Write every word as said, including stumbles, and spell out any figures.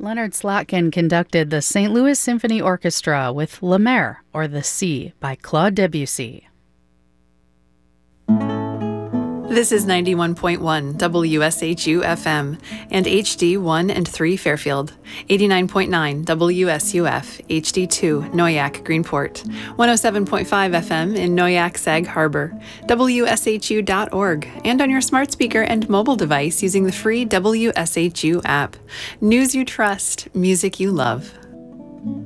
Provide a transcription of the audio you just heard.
Leonard Slatkin conducted the Saint Louis Symphony Orchestra with La Mer, or The Sea, by Claude Debussy. This is ninety-one point one W S H U F M and H D one and three Fairfield, eighty-nine point nine W S U F, H D two Noyac Greenport, one oh seven point five F M in Noyac Sag Harbor, W S H U dot org, and on your smart speaker and mobile device using the free W S H U app. News you trust, music you love.